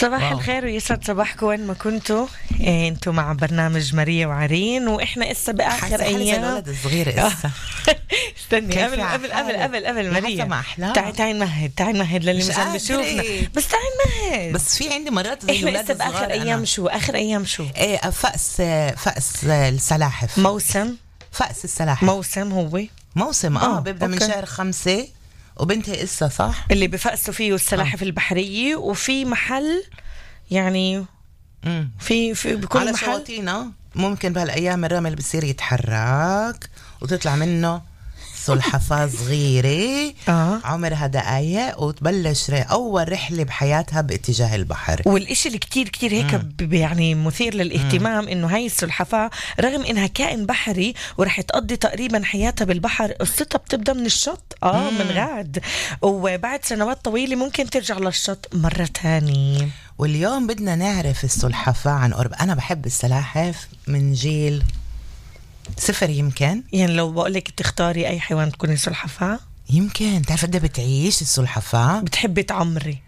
صباح واو. الخير ويسعد صباحكم وين ما كنتوا. انتوا مع برنامج ماريا وعرين واحنا اسا باخر حالي زي ايام. الولد الصغير اسا. استني كيف قبل حالك؟ ماريا. لحظة ما أحلام. تعي نمهد للي مش مش عم قادرة. بشوفنا. بس تعي نمهد. بس في عندي مرات زي احنا الولاد اسا باخر الصغار ايام شو اخر ايام شو ايه فأس السلاحف. موسم فأس السلاحف موسم هو موسم بيبدأ من أوكي. شهر 5 وبنتهي إسا صح. اللي بفقسوا فيه السلاحف البحرية وفي محل يعني في بكل على محل شواطينا ممكن بهالأيام الرمل بصير يتحرك وتطلع منه سلحفاة صغيرة عمرها دقايق وتبلش أول رحلة بحياتها باتجاه البحر. والإشي اللي كتير كتير هيك يعني مثير للاهتمام إنه هاي السلحفاة رغم إنها كائن بحري ورح تقضي تقريبا حياتها بالبحر، قصتها بتبدأ من الشط من غاد، وبعد سنوات طويلة ممكن ترجع للشط مرة تانية. واليوم بدنا نعرف السلحفاة عن قرب. أنا بحب السلاحف من جيل 0 يمكن. يعني لو بقولك تختاري أي حيوان تكوني سلحفاة يمكن تعرف قد بتعيش السلحفاة. بتحبي تعمري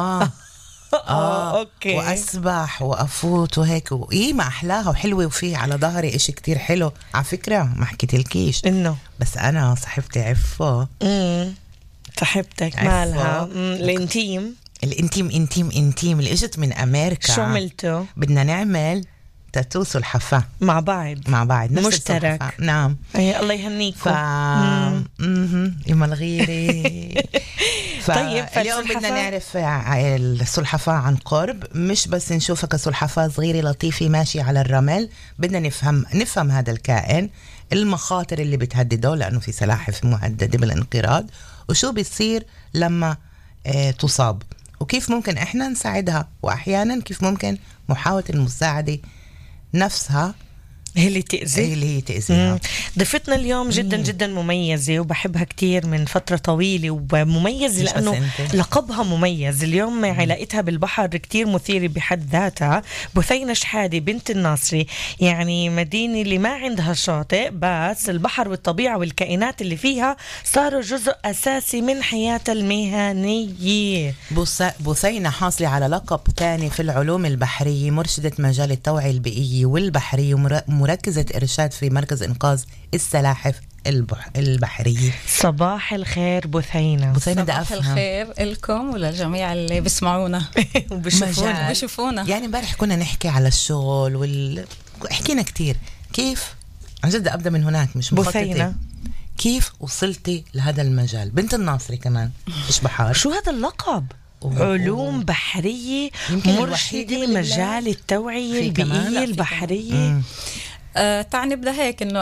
أوكي. وأسبح وأفوت وهيك وإيه ما أحلاها وحلوة وفيه على ظهري إشي كتير حلو على فكرة ما حكيتلكيش إنه بس أنا صاحبتي عفو. صاحبتك مالها الانتيم الانتيم اللي اجت من أمريكا. شو عملتوا؟ بدنا نعمل تاتو سلحفاة مع بعض نفس مشترك. السلحفاة. نعم. أي الله يهنيكم. يما الغيري. طيب اليوم بدنا نعرف السلحفاة عن قرب، مش بس نشوفها كسلحفاة صغيرة لطيفة ماشية على الرمل. بدنا نفهم هذا الكائن، المخاطر اللي بتهدده لأنه في سلاحف مهددة بالانقراض، وشو بيصير لما تصاب، وكيف ممكن احنا نساعدها، واحيانا كيف ممكن محاولة المساعدة نفسها هي اللي تأذيها. ضيفتنا اليوم جدا جدا مميزة وبحبها كتير من فترة طويلة، ومميزة لأنه لقبها مميز. اليوم علاقتها بالبحر كتير مثيرة بحد ذاتها. بثينة شحادة بنت الناصري، يعني مدينة اللي ما عندها شاطئ بس البحر والطبيعة والكائنات اللي فيها صاروا جزء أساسي من حياتها المهنية. بثينة حاصلة على لقب تاني في العلوم البحرية، مرشدة مجال التوعية البيئية والبحرية، مركزة إرشاد في مركز إنقاذ السلاحف البحرية. صباح الخير بثينة. صباح الخير لكم وللجميع اللي بيسمعونا وبيشوفونا. يعني امبارح كنا نحكي على الشغل حكينا كتير. كيف عن جد أبدأ من هناك مش بثينة كيف وصلتي لهذا المجال؟ بنت الناصري كمان إيش بحار. شو هذا اللقب؟ علوم بحرية، مرشدة مجال التوعية البيئية البحرية. تعني بدها هيك إنه